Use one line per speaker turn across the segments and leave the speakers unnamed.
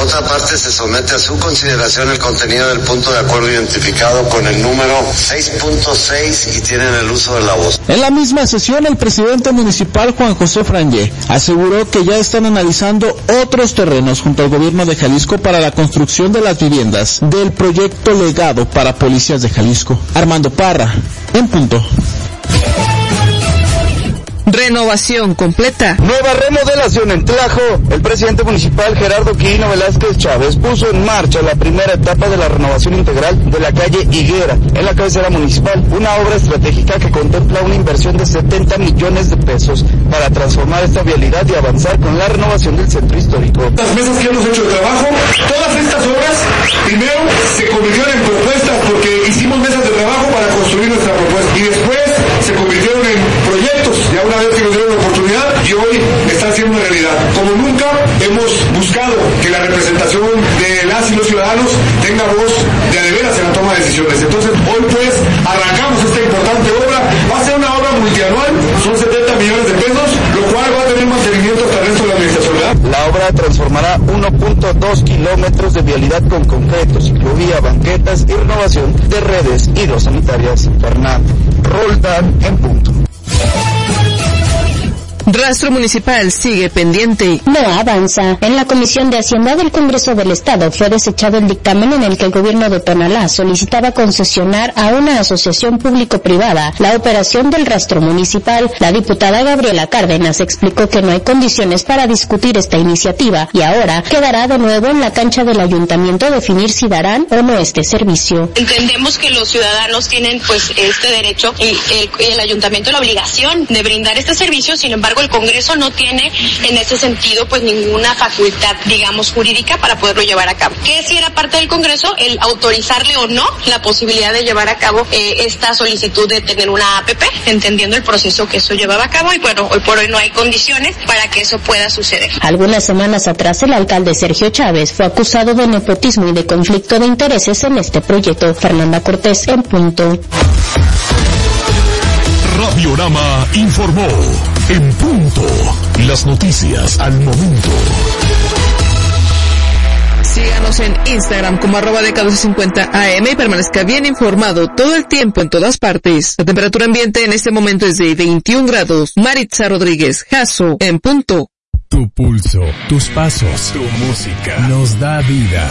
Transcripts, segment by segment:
Por otra parte, se somete a su consideración el contenido del punto de acuerdo identificado con el número 6.6 y tienen el uso de la voz.
En la misma sesión, el presidente municipal Juan José Frangé aseguró que ya están analizando otros terrenos junto al gobierno de Jalisco para la construcción de las viviendas del proyecto Legado para Policías de Jalisco. Armando Parra, en punto.
Renovación completa.
Nueva remodelación en Tlajo. El presidente municipal Gerardo Quirino Velázquez Chávez puso en marcha la primera etapa de la renovación integral de la calle Higuera, en la cabecera municipal, una obra estratégica que contempla una inversión de 70 millones de pesos para transformar esta vialidad y avanzar con la renovación del centro histórico.
Las mesas que hemos hecho de trabajo, todas estas obras, primero se convirtieron en propuestas porque hicimos mesas de trabajo para construir nuestra propuesta y después se convirtieron en proyectos. Ya una vez que nos dieron la oportunidad y hoy están siendo una realidad. Como nunca hemos buscado que la representación de las y los ciudadanos tenga voz de a de veras en la toma de decisiones. Entonces hoy pues arrancamos esta importante obra. Va a ser una obra multianual, son 70 millones de pesos, lo cual va a tener mantenimiento hasta el resto de la administración, ¿verdad?
La obra transformará 1.2 kilómetros de vialidad con concreto, ciclovía, banquetas y renovación de redes hidrosanitarias. Fernando Roldán, en punto.
Rastro municipal sigue pendiente.
No avanza. En la Comisión de Hacienda del Congreso del Estado fue desechado el dictamen en el que el gobierno de Tonalá solicitaba concesionar a una asociación público-privada la operación del rastro municipal. La diputada Gabriela Cárdenas explicó que no hay condiciones para discutir esta iniciativa y ahora quedará de nuevo en la cancha del ayuntamiento definir si darán o no este servicio.
Entendemos que los ciudadanos tienen pues este derecho y el ayuntamiento la obligación de brindar este servicio, sin embargo el Congreso no tiene en ese sentido pues ninguna facultad, digamos, jurídica para poderlo llevar a cabo. Que si era parte del Congreso el autorizarle o no la posibilidad de llevar a cabo esta solicitud de tener una APP, entendiendo el proceso que eso llevaba a cabo y bueno, hoy por hoy no hay condiciones para que eso pueda suceder.
Algunas semanas atrás el alcalde Sergio Chávez fue acusado de nepotismo y de conflicto de intereses en este proyecto. Fernanda Cortés, en punto.
Radiorama informó. En punto. Las noticias al momento.
Síganos en Instagram como @DK1250AM y permanezca bien informado todo el tiempo en todas partes. La temperatura ambiente en este momento es de 21 grados. Maritza Rodríguez, Jasso, en punto.
Tu pulso, tus pasos, tu música nos da vida.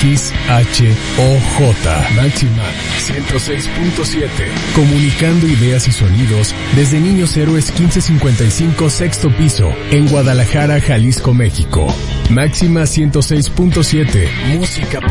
XHOJ Máxima 106.7. Comunicando ideas y sonidos desde Niños Héroes 1555 sexto piso en Guadalajara, Jalisco, México. Máxima 106.7. Música